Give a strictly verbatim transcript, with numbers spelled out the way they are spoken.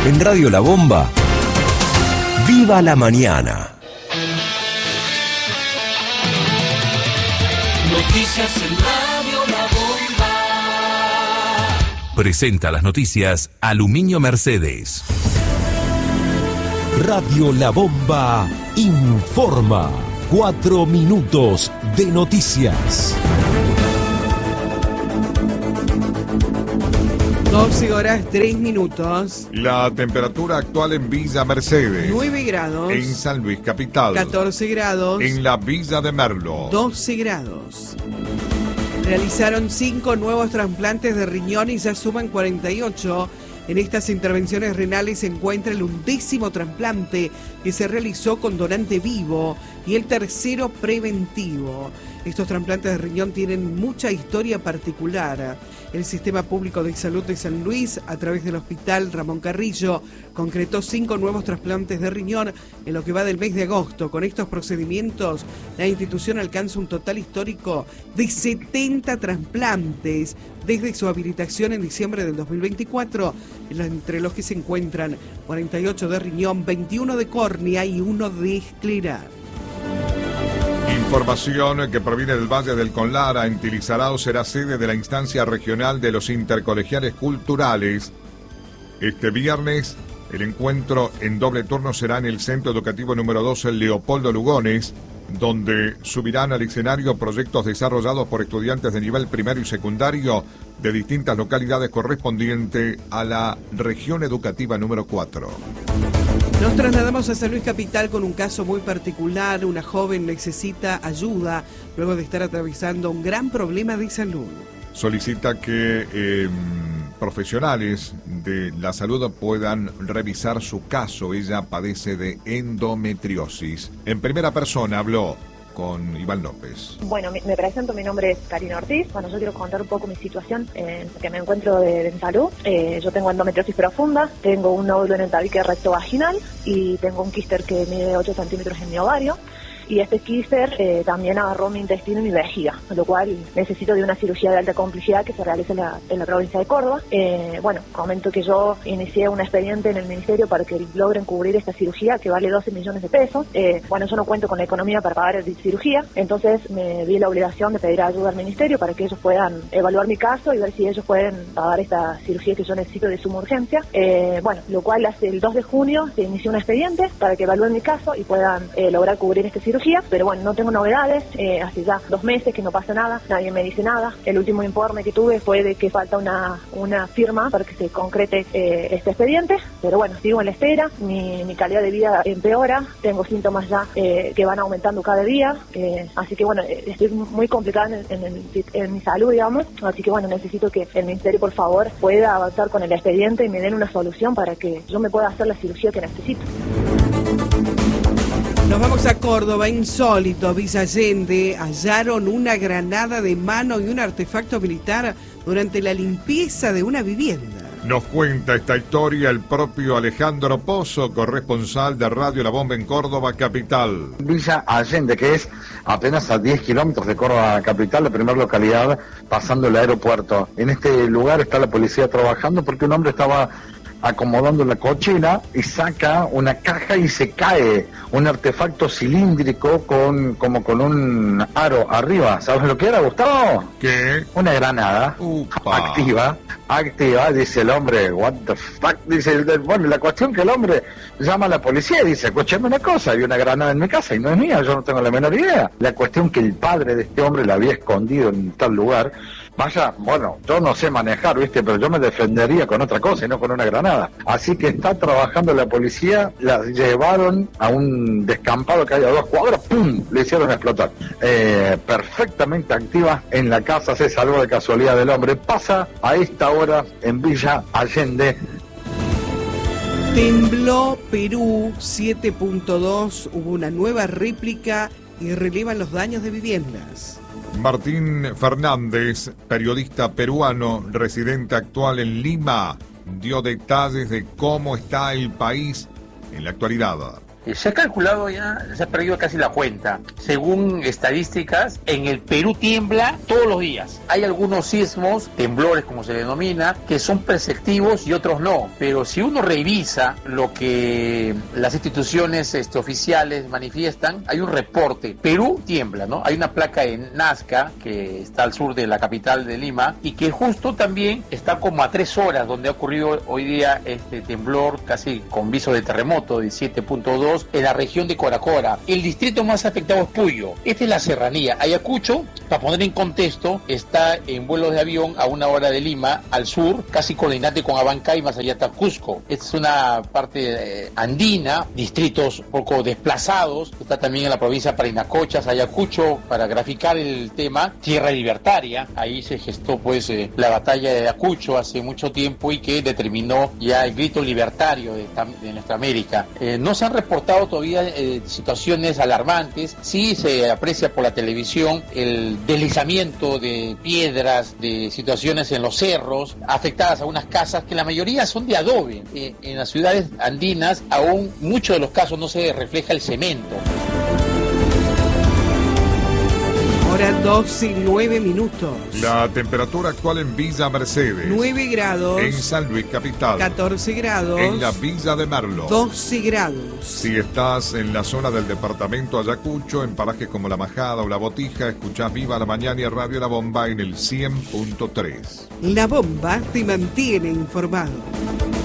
En Radio La Bomba, ¡viva la mañana! Noticias en Radio La Bomba. Presenta las noticias Aluminio Mercedes. Radio La Bomba informa. Cuatro minutos de noticias. doce horas, tres minutos. La temperatura actual en Villa Mercedes. nueve grados. En San Luis Capital. catorce grados. En la Villa de Merlo. doce grados. Realizaron cinco nuevos trasplantes de riñón y ya suman cuarenta y ocho. En estas intervenciones renales se encuentra el undécimo trasplante que se realizó con donante vivo y el tercero preventivo. Estos trasplantes de riñón tienen mucha historia particular. El Sistema Público de Salud de San Luis, a través del Hospital Ramón Carrillo, concretó cinco nuevos trasplantes de riñón en lo que va del mes de agosto. Con estos procedimientos, la institución alcanza un total histórico de setenta trasplantes desde su habilitación en diciembre del dos mil veinticuatro, entre los que se encuentran cuarenta y ocho de riñón, veintiuno de córnea y uno de esclera. Información que proviene del Valle del Conlara. En Tilizarao será sede de la instancia regional de los intercolegiales culturales. Este viernes, el encuentro en doble turno será en el Centro Educativo número doce Leopoldo Lugones, donde subirán al escenario proyectos desarrollados por estudiantes de nivel primario y secundario de distintas localidades correspondiente a la región educativa número cuatro. Nos trasladamos a San Luis Capital con un caso muy particular. Una joven necesita ayuda luego de estar atravesando un gran problema de salud. Solicita que eh, profesionales de la salud puedan revisar su caso. Ella padece de endometriosis. En primera persona habló con Iván López. Bueno, me, me presento, mi nombre es Karina Ortiz. Bueno, yo quiero contar un poco mi situación en que me encuentro de, de salud. Eh, yo tengo endometriosis profunda, tengo un nódulo en el tabique rectovaginal y tengo un quíster que mide ocho centímetros en mi ovario. Y este quíster eh, también agarró mi intestino y mi vejiga, lo cual necesito de una cirugía de alta complejidad que se realice en la, en la provincia de Córdoba. Eh, bueno, comento que yo inicié un expediente en el ministerio para que logren cubrir esta cirugía que vale doce millones de pesos. Eh, bueno, yo no cuento con la economía para pagar la cirugía, entonces me vi la obligación de pedir ayuda al ministerio para que ellos puedan evaluar mi caso y ver si ellos pueden pagar esta cirugía que yo necesito de suma urgencia. Eh, bueno, lo cual hace el dos de junio se inició un expediente para que evalúen mi caso y puedan eh, lograr cubrir esta cirugía. Pero bueno, no tengo novedades, eh, hace ya dos meses que no pasa nada, nadie me dice nada. El último informe que tuve fue de que falta una, una firma para que se concrete eh, este expediente, pero bueno, sigo en la espera, mi, mi calidad de vida empeora, tengo síntomas ya eh, que van aumentando cada día, eh, así que bueno, estoy muy complicada en, en, en, en mi salud, digamos, así que bueno, necesito que el ministerio por favor pueda avanzar con el expediente y me den una solución para que yo me pueda hacer la cirugía que necesito. Nos vamos a Córdoba, insólito. Villa Allende hallaron una granada de mano y un artefacto militar durante la limpieza de una vivienda. Nos cuenta esta historia el propio Alejandro Pozo, corresponsal de Radio La Bomba en Córdoba capital. Villa Allende, que es apenas a diez kilómetros de Córdoba capital, la primera localidad pasando el aeropuerto. En este lugar está la policía trabajando porque un hombre estaba acomodando la cochera y saca una caja y se cae un artefacto cilíndrico con como con un aro arriba. ¿Sabes lo que era, Gustavo? ¿Qué? Una granada. Upa. activa, activa, dice el hombre. What the fuck, dice el, bueno, la cuestión que el hombre llama a la policía y dice, escúchame una cosa, hay una granada en mi casa y no es mía, yo no tengo la menor idea. La cuestión que el padre de este hombre la había escondido en tal lugar. Vaya, bueno, yo no sé manejar, ¿viste? Pero yo me defendería con otra cosa y no con una granada. Así que está trabajando la policía, la llevaron a un descampado que hay a dos cuadras, ¡pum!, le hicieron explotar. Eh, perfectamente activa en la casa, se salvó de casualidad del hombre. Pasa a esta hora en Villa Allende. Tembló Perú siete punto dos, hubo una nueva réplica y relevan los daños de viviendas. Martín Fernández, periodista peruano, residente actual en Lima, dio detalles de cómo está el país en la actualidad. Eh, se ha calculado ya, se ha perdido casi la cuenta. Según estadísticas, en el Perú tiembla todos los días. Hay algunos sismos, temblores como se denomina, que son perceptivos y otros no. Pero si uno revisa lo que las instituciones este, oficiales manifiestan, hay un reporte. Perú tiembla, ¿no? Hay una placa en Nazca, que está al sur de la capital de Lima, y que justo también está como a tres horas donde ha ocurrido hoy día este temblor casi con viso de terremoto de siete punto dos en la región de Coracora. El distrito más afectado es Puyo. Esta es la serranía. Ayacucho, para poner en contexto, está en vuelos de avión a una hora de Lima, al sur, casi coordinante con Abancay, más allá está Cusco. Esta es una parte eh, andina, distritos un poco desplazados. Está también en la provincia de Parinacochas, Ayacucho, para graficar el tema, tierra libertaria. Ahí se gestó pues eh, la batalla de Ayacucho hace mucho tiempo y que determinó ya el grito libertario de, esta, de nuestra América. Eh, no se han reportado todavía eh, situaciones alarmantes. Sí se aprecia por la televisión el deslizamiento de piedras, de situaciones en los cerros, afectadas a unas casas que la mayoría son de adobe. Eh, en las ciudades andinas aún muchos de los casos no se refleja el cemento. Ahora dos y nueve minutos. La temperatura actual en Villa Mercedes. nueve grados. En San Luis Capital. catorce grados. En la Villa de Merlo. doce grados. Si estás en la zona del departamento Ayacucho, en parajes como La Majada o La Botija, escuchás Viva la Mañana y Radio La Bomba en el cien punto tres. La Bomba te mantiene informado.